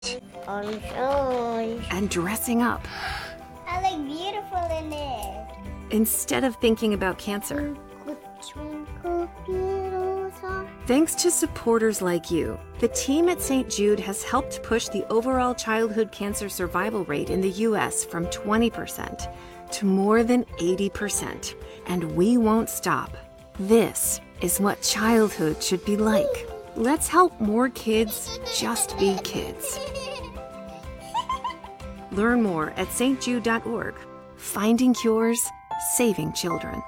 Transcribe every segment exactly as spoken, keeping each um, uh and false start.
Orange, orange. And dressing up. I look beautiful in it. Instead of thinking about cancer. Twinkle, twinkle, star. Thanks to supporters like you, the team at Saint Jude has helped push the overall childhood cancer survival rate in the U S from twenty percent to more than eighty percent. And we won't stop. This is what childhood should be like. Let's help more kids just be kids. Learn more at s t jude dot org. Finding cures, saving children.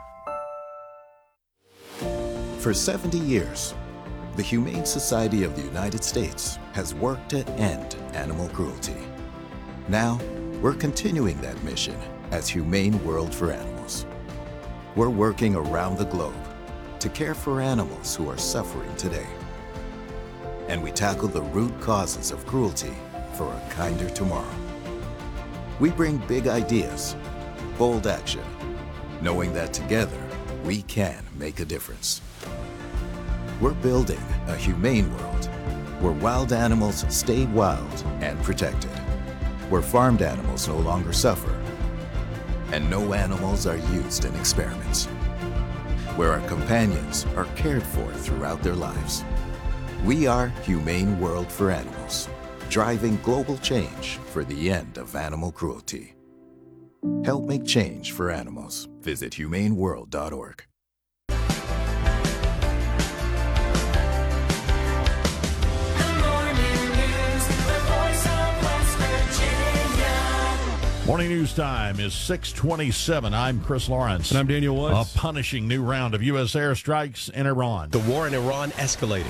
For seventy years, the Humane Society of the United States has worked to end animal cruelty. Now, we're continuing that mission as Humane World for Animals. We're working around the globe to care for animals who are suffering today. And we tackle the root causes of cruelty for a kinder tomorrow. We bring big ideas, bold action, knowing that together we can make a difference. We're building a humane world where wild animals stay wild and protected, where farmed animals no longer suffer, and no animals are used in experiments, where our companions are cared for throughout their lives. We are Humane World for Animals, driving global change for the end of animal cruelty. Help make change for animals. Visit humane world dot org. Morning news time is six twenty-seven. I'm Chris Lawrence. And I'm Daniel Woods. A punishing new round of U S airstrikes in Iran. The war in Iran escalating.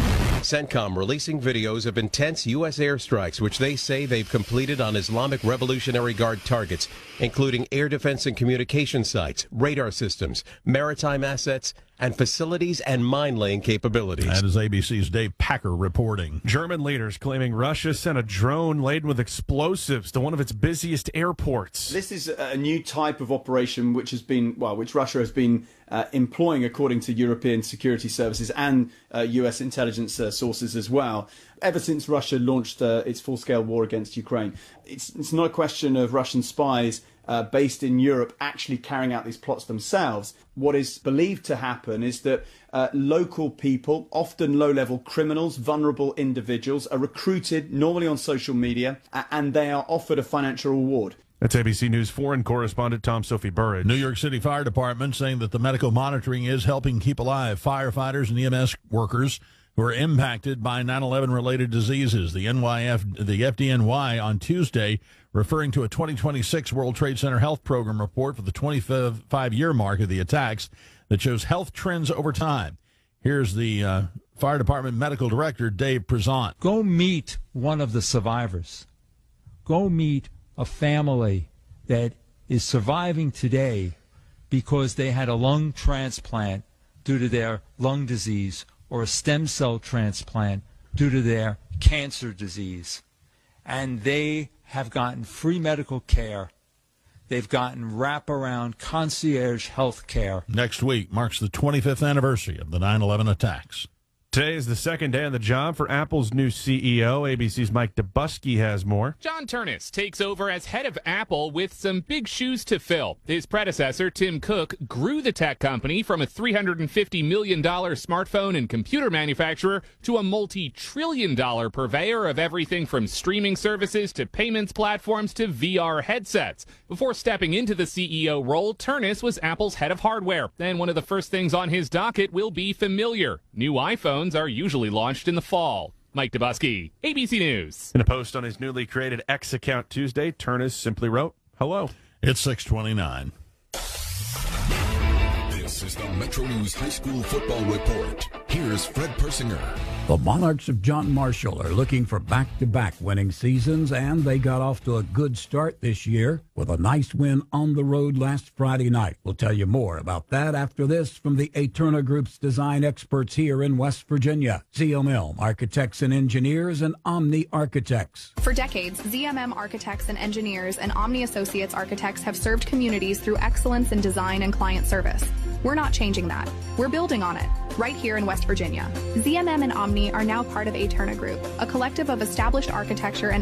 CENTCOM releasing videos of intense U S airstrikes, which they say they've completed on Islamic Revolutionary Guard targets, including air defense and communication sites, radar systems, maritime assets, and facilities and mine-laying capabilities. That is A B C's Dave Packer reporting. German leaders claiming Russia sent a drone laden with explosives to one of its busiest airports. This is a new type of operation which has been, well, which Russia has been uh, employing according to European security services and uh, U S intelligence uh, sources as well, ever since Russia launched uh, its full-scale war against Ukraine. It's, it's not a question of Russian spies Uh, based in Europe actually carrying out these plots themselves. What is believed to happen is that uh, local people, often low-level criminals, vulnerable individuals, are recruited normally on social media uh, and they are offered a financial reward. That's A B C News foreign correspondent Tom Sophie Burridge. New York City Fire Department saying that the medical monitoring is helping keep alive firefighters and E M S workers who are impacted by nine eleven related diseases. The N Y F, the F D N Y on Tuesday, referring to a twenty twenty-six World Trade Center Health Program report for the twenty-five year mark of the attacks that shows health trends over time. Here's the uh, Fire Department Medical Director, Dave Prezant. Go meet one of the survivors. Go meet a family that is surviving today because they had a lung transplant due to their lung disease or a stem cell transplant due to their cancer disease. And they have gotten free medical care. They've gotten wraparound concierge health care. Next week marks the twenty-fifth anniversary of the nine eleven attacks. Today is the second day on the job for Apple's new C E O. A B C's Mike Dubusky has more. John Ternus takes over as head of Apple with some big shoes to fill. His predecessor, Tim Cook, grew the tech company from a three hundred fifty million dollars smartphone and computer manufacturer to a multi-trillion dollar purveyor of everything from streaming services to payments platforms to V R headsets. Before stepping into the C E O role, Ternus was Apple's head of hardware. And one of the first things on his docket will be familiar. New iPhones are usually launched in the fall. Mike Dubusky, A B C News. In a post on his newly created X account Tuesday, Ternus simply wrote, "Hello." It's six twenty-nine. This is the Metro News High School Football Report. Here's Fred Persinger. The Monarchs of John Marshall are looking for back-to-back winning seasons, and they got off to a good start this year with a nice win on the road last Friday night. We'll tell you more about that after this from the Aterna Group's design experts here in West Virginia. Z M M Architects and Engineers and Omni Architects. For decades, Z M M Architects and Engineers and Omni Associates Architects have served communities through excellence in design and client service. We're not changing that. We're building on it, right here in West Virginia. Z M M and Omni are now part of Aeterna Group, a collective of established architecture and